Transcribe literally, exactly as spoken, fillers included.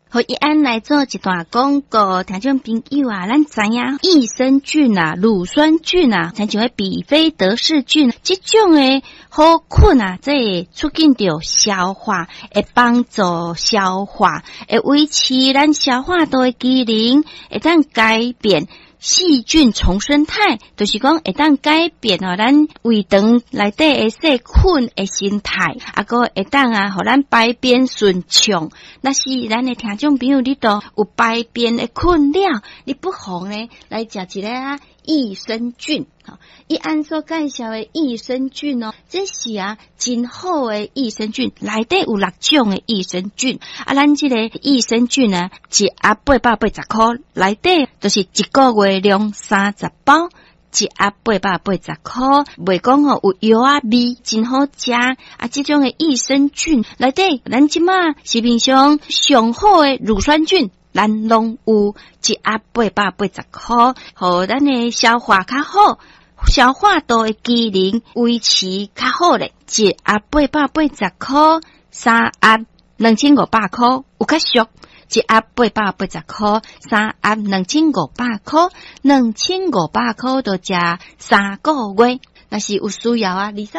和一安来做一段广告，听众朋友啊，咱知影益生菌啊、乳酸菌啊，像像比菲德氏菌，这种诶好菌啊，这会促进着消化，会帮助消化，会维持咱消化道的机能，会当改变细菌重生态，就是讲会当改变哦，咱胃肠内底的细菌的形态，啊个会当啊，互咱排便顺畅。那是咱的听众朋友，你都有排便的困扰，你不妨呢来食一个啊益生菌。伊按所介绍的益生菌哦，这是啊真好的益生菌，内底有六种的益生菌。啊，咱这个益生菌呢，一盒八百八十块，内底就是一个月量三十包。一盒八百八十块，袂讲哦有药啊味，真好食。啊，这种的益生菌内底，咱即马市面上上好的乳酸菌。咱拢有一盒八百八十块，互咱的消化较好，消化道的机能维持较好咧。一盒八百八十块，三盒两千五百块，有较俗。一盒八百八十块，三盒两千五百块，两千五百块就食三个月。若是有需要啊，二